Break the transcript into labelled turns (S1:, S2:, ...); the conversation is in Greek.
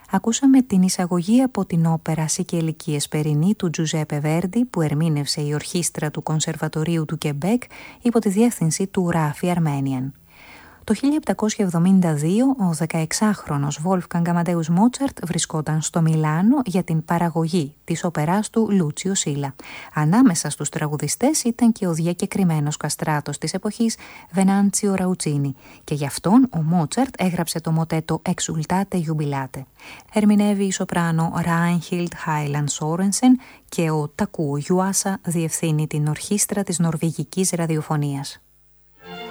S1: Ακούσαμε την εισαγωγή από την όπερα «Σικελική Εσπερινή» του Τζουζέπε Βέρντι που ερμήνευσε η ορχήστρα του Κονσερβατορίου του Κεμπέκ υπό τη διεύθυνση του Ράφι Αρμένιαν. Το 1772 ο 16χρονος Βόλφγκανγκ Αμαντέους Μότσαρτ βρισκόταν στο Μιλάνο για την παραγωγή της όπεράς του Λούτσιο Σίλα. Ανάμεσα στους τραγουδιστές ήταν και ο διακεκριμένος καστράτος της εποχής Βενάντσιο Ραουτσίνι και γι' αυτόν ο Μότσαρτ έγραψε το μοτέτο «Exultate Jubilate». Ερμηνεύει η σοπράνο Ράινχιλντ Χάιλαν Σόρενσεν και ο Τακούο Γιουάσα διευθύνει την ορχήστρα της νορβηγικής ραδιοφωνίας.